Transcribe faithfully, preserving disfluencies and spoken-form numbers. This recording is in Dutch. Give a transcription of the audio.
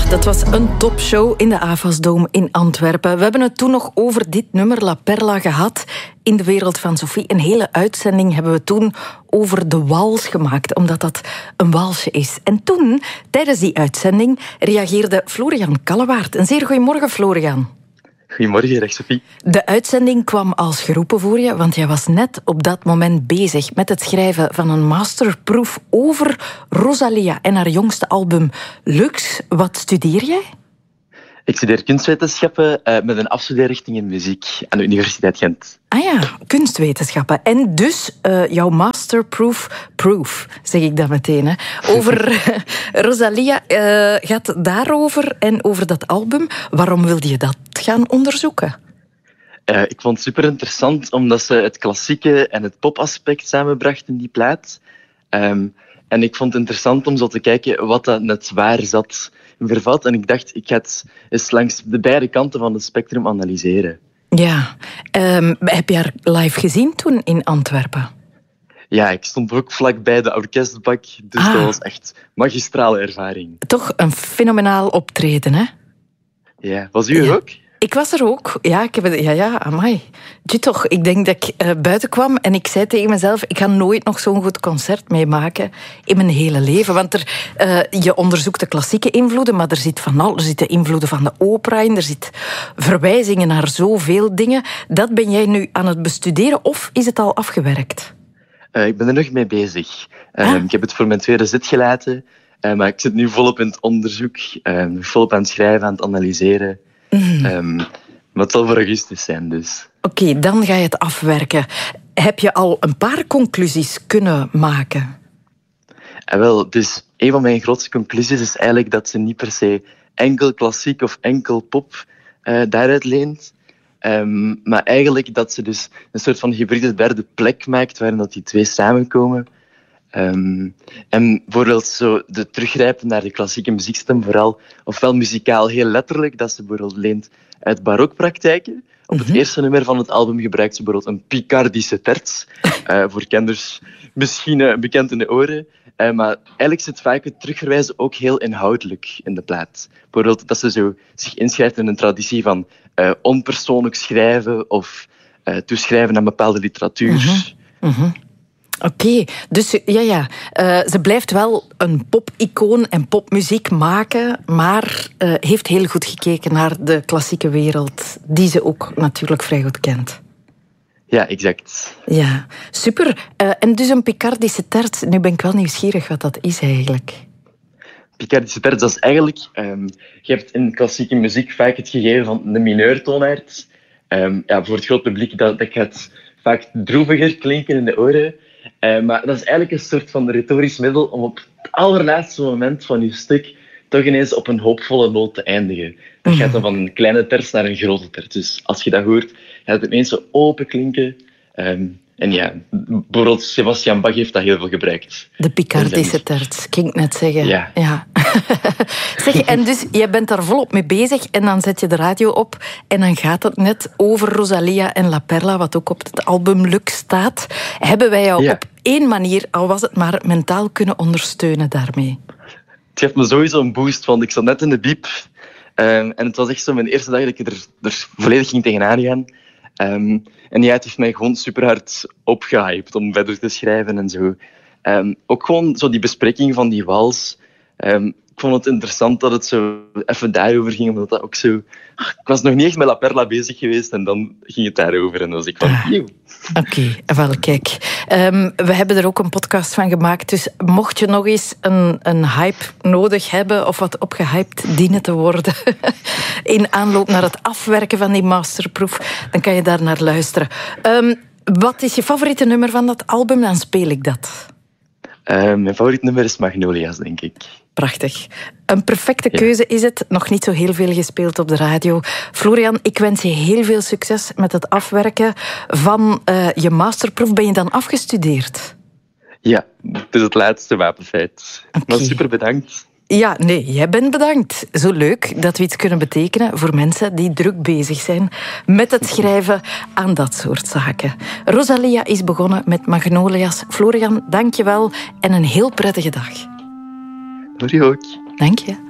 Dat was een topshow in de Avasdome in Antwerpen. We hebben het toen nog over dit nummer La Perla gehad in de wereld van Sophie. Een hele uitzending hebben we toen over de wals gemaakt, omdat dat een walsje is. En toen, tijdens die uitzending, reageerde Florian Kallewaert. Een zeer goeiemorgen, Florian. Goedemorgen, dag Sophie. De uitzending kwam als geroepen voor je, want jij was net op dat moment bezig met het schrijven van een masterproef over Rosalia en haar jongste album Lux. Wat studeer jij? Ik studeer kunstwetenschappen uh, met een afstudeerrichting in muziek aan de Universiteit Gent. Ah ja, kunstwetenschappen. En dus uh, jouw masterproof, proof, zeg ik dat meteen, hè, over Rosalia uh, gaat daarover en over dat album. Waarom wilde je dat gaan onderzoeken? Uh, ik vond het super interessant, omdat ze het klassieke en het popaspect samenbracht in die plaat. Um, en ik vond het interessant om zo te kijken wat dat net waar zat in vervat. En ik dacht, ik ga het eens langs de beide kanten van het spectrum analyseren. Ja. Um, heb je haar live gezien toen in Antwerpen? Ja, ik stond ook vlakbij de orkestbak. Dus ah. dat was echt een magistrale ervaring. Toch een fenomenaal optreden, hè? Ja, was u er ja. ook? Ik was er ook. Ja, ik heb het, ja, ja, amai. Tje toch, ik denk dat ik uh, buiten kwam en ik zei tegen mezelf, ik ga nooit nog zo'n goed concert meemaken in mijn hele leven. Want er, uh, je onderzoekt de klassieke invloeden, maar er zit van al, er zitten invloeden van de opera in, er zitten verwijzingen naar zoveel dingen. Dat ben jij nu aan het bestuderen of is het al afgewerkt? Uh, ik ben er nog mee bezig. Uh, ah. Ik heb het voor mijn tweede zit gelaten, uh, maar ik zit nu volop in het onderzoek, uh, volop aan het schrijven, aan het analyseren. Mm. Um, maar het zal voor augustus zijn, dus. Oké, okay, dan ga je het afwerken. Heb je al een paar conclusies kunnen maken? En wel, dus een van mijn grootste conclusies is eigenlijk dat ze niet per se enkel klassiek of enkel pop uh, daaruit leent. Um, maar eigenlijk dat ze dus een soort van hybride derde plek maakt waarin dat die twee samenkomen. Um, en bijvoorbeeld zo de teruggrijpen naar de klassieke muziekstem, vooral, ofwel muzikaal heel letterlijk, dat ze bijvoorbeeld leent uit barokpraktijken. Op het mm-hmm. eerste nummer van het album gebruikt ze bijvoorbeeld een Picardische terts. Uh, voor kenners misschien uh, bekend in de oren. Uh, maar eigenlijk zit vaak het terugverwijzen ook heel inhoudelijk in de plaat. Bijvoorbeeld dat ze zo zich inschrijft in een traditie van uh, onpersoonlijk schrijven of uh, toeschrijven aan bepaalde literatuur. Mm-hmm. Mm-hmm. Oké, okay, dus ja, ja. Uh, ze blijft wel een pop-icoon en popmuziek maken, maar uh, heeft heel goed gekeken naar de klassieke wereld, die ze ook natuurlijk vrij goed kent. Ja, exact. Ja, super. Uh, en dus een Picardische terts, nu ben ik wel nieuwsgierig wat dat is eigenlijk. Picardische terts, dat is eigenlijk... Um, je hebt in klassieke muziek vaak het gegeven van de mineurtoonaard. Um, ja, voor het groot publiek dat, dat gaat vaak droeviger klinken in de oren. Uh, maar dat is eigenlijk een soort van retorisch middel om op het allerlaatste moment van je stuk toch ineens op een hoopvolle noot te eindigen. Dat gaat dan van een kleine terts naar een grote terts. Dus als je dat hoort, gaat het ineens zo open klinken. Um, en ja, bijvoorbeeld Sebastian Bach heeft dat heel veel gebruikt. De Picardische terts, ging ik net zeggen. Ja. ja. Zeg, en dus jij bent daar volop mee bezig en dan zet je de radio op en dan gaat het net over Rosalia en La Perla, wat ook op het album Lux staat. Hebben wij jou ja. op één manier, al was het maar, mentaal kunnen ondersteunen daarmee? Het geeft me sowieso een boost, want ik zat net in de biep. Um, en het was echt zo mijn eerste dag dat ik er, er volledig ging tegenaan gaan. Um, en ja, het heeft mij gewoon super hard opgehyped om verder te schrijven en zo. Um, ook gewoon zo die bespreking van die wals. Um, ik vond het interessant dat het zo even daarover ging, omdat dat ook zo... Ik was nog niet echt met La Perla bezig geweest en dan ging het daarover. En dan was ik van... Oké, okay, wel kijk. Um, we hebben er ook een podcast van gemaakt, dus mocht je nog eens een, een hype nodig hebben of wat opgehyped dienen te worden in aanloop naar het afwerken van die masterproef, dan kan je daar naar luisteren. Um, wat is je favoriete nummer van dat album? Dan speel ik dat. Uh, mijn favoriet nummer is Magnolia's, denk ik. Prachtig. Een perfecte keuze is het. Nog niet zo heel veel gespeeld op de radio. Florian, ik wens je heel veel succes met het afwerken van uh, je masterproef. Ben je dan afgestudeerd? Ja, het is het laatste wapenfeit. Okay. Maar super bedankt. Ja, nee, jij bent bedankt. Zo leuk dat we iets kunnen betekenen voor mensen die druk bezig zijn met het schrijven aan dat soort zaken. Rosalia is begonnen met Magnolia's. Florian, dank je wel en een heel prettige dag. Voor je ook. Dank je.